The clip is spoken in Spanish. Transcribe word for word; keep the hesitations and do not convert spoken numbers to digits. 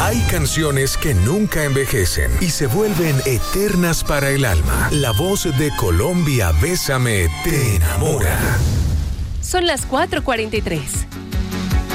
Hay canciones que nunca envejecen y se vuelven eternas para el alma. La voz de Colombia Bésame te enamora. Son las cuatro cuarenta y tres.